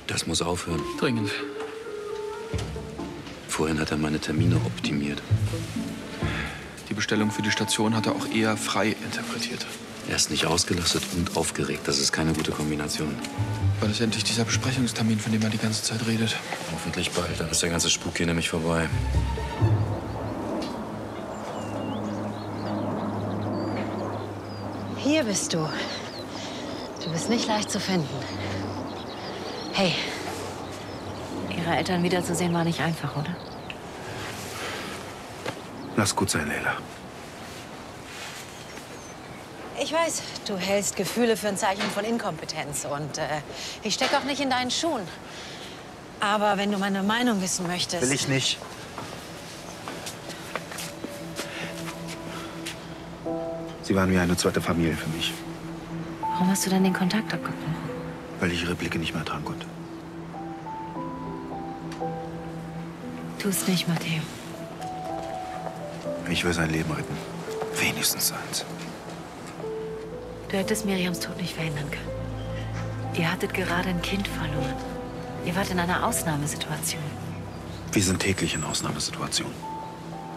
Das muss aufhören. Dringend. Vorhin hat er meine Termine optimiert. Die Bestellung für die Station hat er auch eher frei interpretiert. Er ist nicht ausgelastet und aufgeregt. Das ist keine gute Kombination. Wann ist endlich dieser Besprechungstermin, von dem er die ganze Zeit redet? Hoffentlich bald, dann ist der ganze Spuk hier nämlich vorbei. Hier bist du. Du bist nicht leicht zu finden. Hey, Ihre Eltern wiederzusehen war nicht einfach, oder? Lass gut sein, Leila. Ich weiß, du hältst Gefühle für ein Zeichen von Inkompetenz und ich stecke auch nicht in deinen Schuhen. Aber wenn du meine Meinung wissen möchtest... Will ich nicht. Sie waren wie eine zweite Familie für mich, Warum hast du denn den Kontakt abgebrochen? weil ich Ihre Blicke nicht mehr ertragen konnte. Tu's nicht, Matteo. Ich will sein Leben retten. Wenigstens seins. Du hättest Miriams Tod nicht verhindern können. Ihr hattet gerade ein Kind verloren. Ihr wart in einer Ausnahmesituation. Wir sind täglich in Ausnahmesituationen.